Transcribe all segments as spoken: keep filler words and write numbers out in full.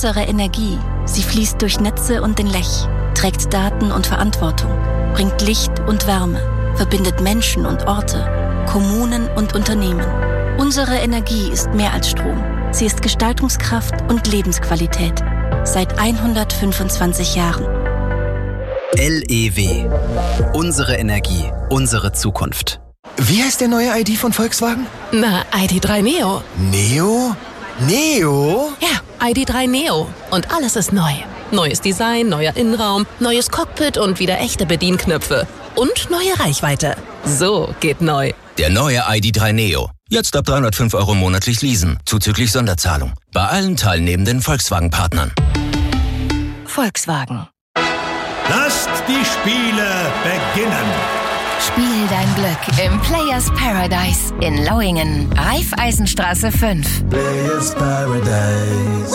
Unsere Energie, sie fließt durch Netze und den Lech, trägt Daten und Verantwortung, bringt Licht und Wärme, verbindet Menschen und Orte, Kommunen und Unternehmen. Unsere Energie ist mehr als Strom. Sie ist Gestaltungskraft und Lebensqualität. Seit hundertfünfundzwanzig Jahren. L E W. Unsere Energie, unsere Zukunft. Wie heißt der neue I D von Volkswagen? Na, I D drei Neo. Neo? Neo? Ja, I D drei Neo. Und alles ist neu. Neues Design, neuer Innenraum, neues Cockpit und wieder echte Bedienknöpfe. Und neue Reichweite. So geht neu. Der neue I D drei Neo. Jetzt ab dreihundertfünf Euro monatlich leasen, zuzüglich Sonderzahlung. Bei allen teilnehmenden Volkswagen-Partnern. Volkswagen. Lasst die Spiele beginnen. Spiel dein Glück im Players Paradise in Lauingen, Raiffeisenstraße fünf. Players Paradise.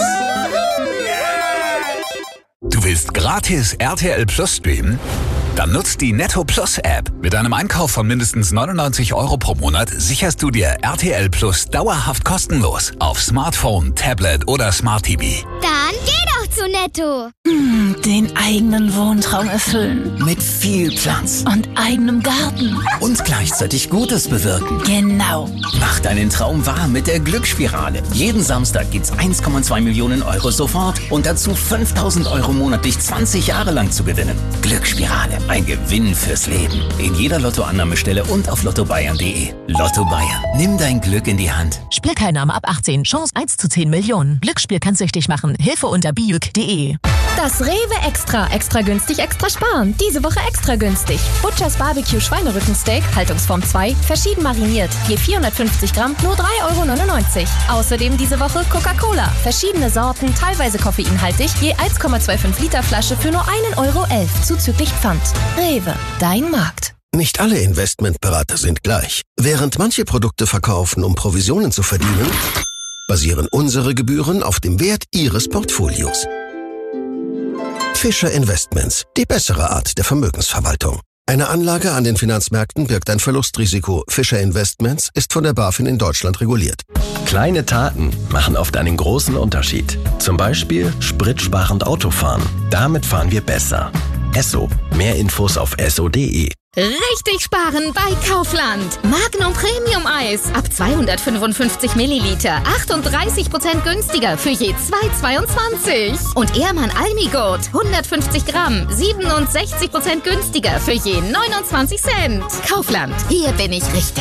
Du willst gratis R T L Plus streamen? Dann nutzt die Netto Plus App. Mit einem Einkauf von mindestens neunundneunzig Euro pro Monat sicherst du dir R T L Plus dauerhaft kostenlos auf Smartphone, Tablet oder Smart T V. Dann geh doch zu Netto. Hm, den eigenen Wohntraum erfüllen. Mit viel Platz. Und eigenem Garten. Und gleichzeitig Gutes bewirken. Genau. Mach deinen Traum wahr mit der Glücksspirale. Jeden Samstag gibt's eins Komma zwei Millionen Euro sofort und dazu fünftausend Euro monatlich zwanzig Jahre lang zu gewinnen. Glücksspirale. Ein Gewinn fürs Leben. In jeder Lottoannahmestelle und auf lotto bayern punkt de. Lotto Bayern. Nimm dein Glück in die Hand. Spielteilnahme ab achtzehn. Chance eins zu zehn Millionen. Glücksspiel kann süchtig machen. Hilfe unter biuk punkt de. Das Rewe Extra. Extra günstig, extra sparen. Diese Woche extra günstig. Butchers Barbecue Schweinerückensteak, Haltungsform zwei, verschieden mariniert. Je vierhundertfünfzig Gramm, nur drei Euro neunundneunzig. Außerdem diese Woche Coca-Cola. Verschiedene Sorten, teilweise koffeinhaltig, je eins Komma fünfundzwanzig Liter Flasche für nur ein Euro elf, zuzüglich Pfand. Rewe, dein Markt. Nicht alle Investmentberater sind gleich. Während manche Produkte verkaufen, um Provisionen zu verdienen, basieren unsere Gebühren auf dem Wert Ihres Portfolios. Fischer Investments, die bessere Art der Vermögensverwaltung. Eine Anlage an den Finanzmärkten birgt ein Verlustrisiko. Fischer Investments ist von der BaFin in Deutschland reguliert. Kleine Taten machen oft einen großen Unterschied. Zum Beispiel spritsparend Autofahren. Damit fahren wir besser. Esso. Mehr Infos auf esso punkt de. Richtig sparen bei Kaufland. Magnum Premium Eis ab zweihundertfünfundfünfzig Milliliter. achtunddreißig Prozent günstiger für je zwei Euro zweiundzwanzig. Und Ehrmann Almigurt hundertfünfzig Gramm. siebenundsechzig Prozent günstiger für je neunundzwanzig Cent. Kaufland. Hier bin ich richtig.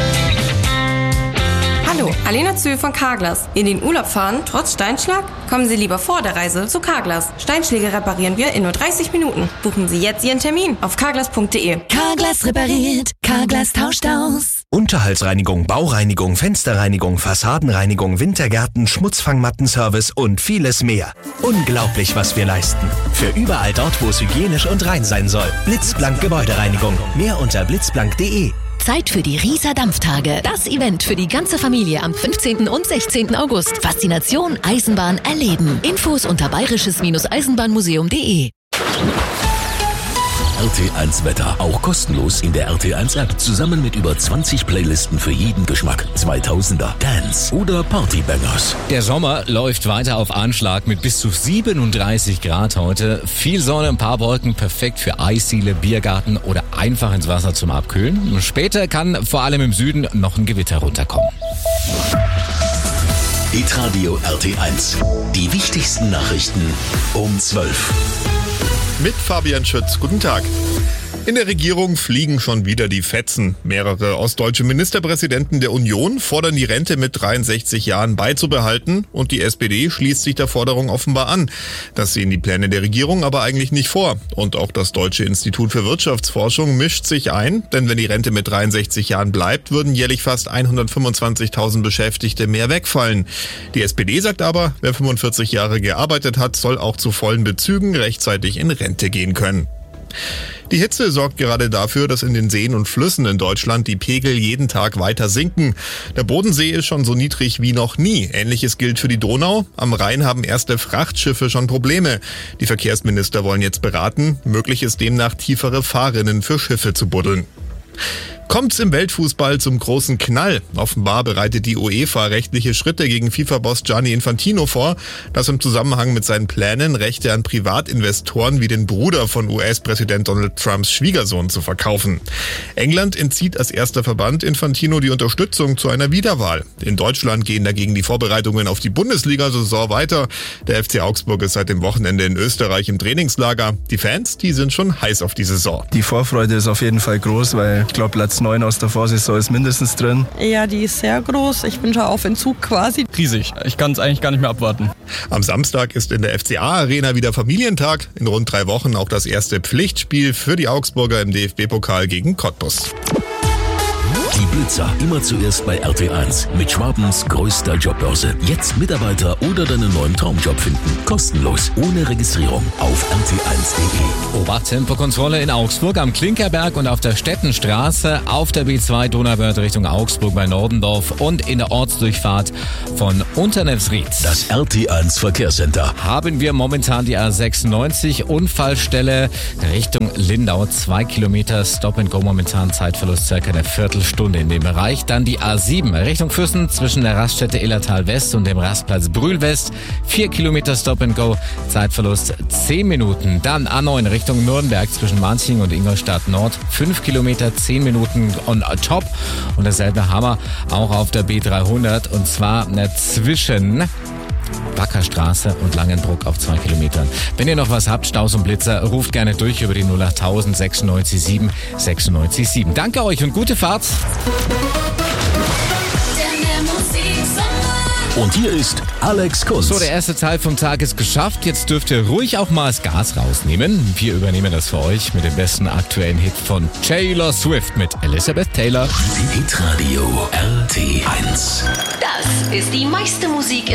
Hallo, Alena Zühl von Carglass. In den Urlaub fahren, trotz Steinschlag? Kommen Sie lieber vor der Reise zu Carglass. Steinschläge reparieren wir in nur dreißig Minuten. Buchen Sie jetzt Ihren Termin auf carglass punkt de. Carglass repariert, Carglass tauscht aus. Unterhaltsreinigung, Baureinigung, Fensterreinigung, Fassadenreinigung, Wintergärten, Schmutzfangmattenservice und vieles mehr. Unglaublich, was wir leisten. Für überall dort, wo es hygienisch und rein sein soll. Blitzblank Gebäudereinigung. Mehr unter blitzblank punkt de. Zeit für die Rieser Dampftage. Das Event für die ganze Familie am fünfzehnten und sechzehnten August. Faszination Eisenbahn erleben. Infos unter bayerisches-eisenbahnmuseum punkt de. R T eins Wetter. Auch kostenlos in der R T eins App. Zusammen mit über zwanzig Playlisten für jeden Geschmack. zweitausender, Dance oder Partybangers. Der Sommer läuft weiter auf Anschlag mit bis zu siebenunddreißig Grad heute. Viel Sonne, ein paar Wolken, perfekt für Eisdiele, Biergarten oder einfach ins Wasser zum Abkühlen. Später kann vor allem im Süden noch ein Gewitter runterkommen. Hitradio R T eins. Die wichtigsten Nachrichten um zwölf. Mit Fabian Schütz. Guten Tag. In der Regierung fliegen schon wieder die Fetzen. Mehrere ostdeutsche Ministerpräsidenten der Union fordern die Rente mit dreiundsechzig Jahren beizubehalten und die S P D schließt sich der Forderung offenbar an. Das sehen die Pläne der Regierung aber eigentlich nicht vor. Und auch das Deutsche Institut für Wirtschaftsforschung mischt sich ein, denn wenn die Rente mit dreiundsechzig Jahren bleibt, würden jährlich fast hundertfünfundzwanzigtausend Beschäftigte mehr wegfallen. Die S P D sagt aber, wer fünfundvierzig Jahre gearbeitet hat, soll auch zu vollen Bezügen rechtzeitig in Rente gehen können. Die Hitze sorgt gerade dafür, dass in den Seen und Flüssen in Deutschland die Pegel jeden Tag weiter sinken. Der Bodensee ist schon so niedrig wie noch nie. Ähnliches gilt für die Donau. Am Rhein haben erste Frachtschiffe schon Probleme. Die Verkehrsminister wollen jetzt beraten. Möglich ist demnach tiefere Fahrrinnen für Schiffe zu buddeln. Kommt's im Weltfußball zum großen Knall? Offenbar bereitet die UEFA rechtliche Schritte gegen FIFA-Boss Gianni Infantino vor, das im Zusammenhang mit seinen Plänen, Rechte an Privatinvestoren wie den Bruder von U S-Präsident Donald Trumps Schwiegersohn zu verkaufen. England entzieht als erster Verband Infantino die Unterstützung zu einer Wiederwahl. In Deutschland gehen dagegen die Vorbereitungen auf die Bundesliga-Saison weiter. Der F C Augsburg ist seit dem Wochenende in Österreich im Trainingslager. Die Fans, die sind schon heiß auf die Saison. Die Vorfreude ist auf jeden Fall groß, weil ich glaube, Platz neun aus der Vorsaison ist mindestens drin. Ja, die ist sehr groß. Ich bin schon auf Entzug quasi. Riesig. Ich kann es eigentlich gar nicht mehr abwarten. Am Samstag ist in der F C A-Arena wieder Familientag. In rund drei Wochen auch das erste Pflichtspiel für die Augsburger im D F B-Pokal gegen Cottbus. Die Blitzer immer zuerst bei R T eins mit Schwabens größter Jobbörse. Jetzt Mitarbeiter oder deinen neuen Traumjob finden. Kostenlos, ohne Registrierung auf r t eins punkt d e. Obacht-Tempokontrolle in Augsburg am Klinkerberg und auf der Stettenstraße, auf der B zwei Donauwörth Richtung Augsburg bei Nordendorf und in der Ortsdurchfahrt von Unternefsried. Das R T eins Verkehrscenter. Haben wir momentan die A sechsundneunzig, Unfallstelle Richtung Lindau, zwei Kilometer Stop and Go, momentan Zeitverlust circa eine Viertelstunde in dem Bereich. Dann die A sieben Richtung Füssen zwischen der Raststätte Illertal West und dem Rastplatz Brühl West, vier Kilometer Stop and Go, Zeitverlust zehn Minuten. Dann A neun Richtung Nürnberg zwischen Manching und Ingolstadt Nord, fünf Kilometer, zehn Minuten on top. Und dasselbe haben wir auch auf der B dreihundert und zwar zwischen Wackerstraße und Langenbruck auf zwei Kilometern. Wenn ihr noch was habt, Staus und Blitzer, ruft gerne durch über die null acht null null null sechsundneunzig sieben sechsundneunzig sieben. Danke euch und gute Fahrt. Und hier ist Alex Kunz. So, der erste Teil vom Tag ist geschafft. Jetzt dürft ihr ruhig auch mal das Gas rausnehmen. Wir übernehmen das für euch mit dem besten aktuellen Hit von Taylor Swift mit Elizabeth Taylor. Hitradio R T eins. Das ist die meiste Musik